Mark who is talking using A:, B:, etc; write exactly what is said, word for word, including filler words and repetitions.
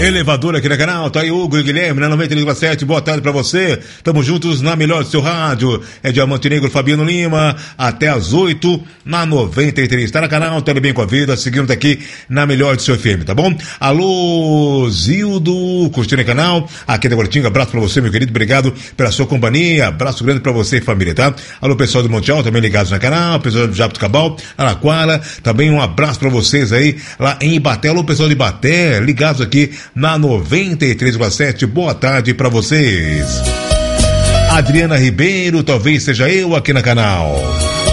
A: Elevador aqui na canal, tá aí Hugo e Guilherme, na noventa e três vírgula sete, boa tarde pra você. Tamo juntos na melhor do seu rádio. É Diamante Negro, Fabiano Lima, até às oito, na noventa e três. Tá no canal, tá bem com a vida, seguindo aqui na melhor do seu F M, tá bom? Alô, Zildo, curtindo o canal, aqui da Guaratinga, abraço pra você, meu querido, obrigado pela sua companhia, abraço grande pra você e família, tá? Alô, pessoal do Monte Alto, também ligados no canal, pessoal do Jabuticabal, Araquara, também um abraço pra vocês aí, lá em Ibaté. Alô, pessoal de Ibaté, ligados aqui na noventa e três vírgula sete, boa tarde pra vocês. Adriana Ribeiro, talvez seja eu aqui no canal.